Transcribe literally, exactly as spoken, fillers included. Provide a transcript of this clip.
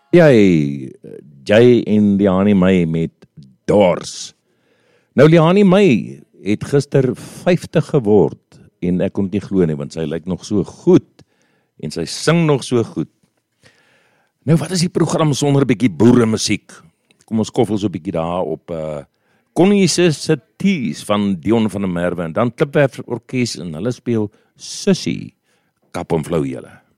Jy, Jay en Liani May met Dors. Nou Liani May het gister vyftig geword en ek kon dit nie glo nie, want sy lyk nog so goed en sy sing nog so goed. Nou wat is die program sonder 'n bietjie boere musiek? Kom ons koffel so 'n bietjie daar op uh, Connie se Tees van Dion van der Merwe en dan Klipwerf Orkees en hulle speel Sussie, kap en flou julle.